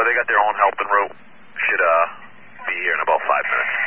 they got their own help en route. Should be here in about 5 minutes.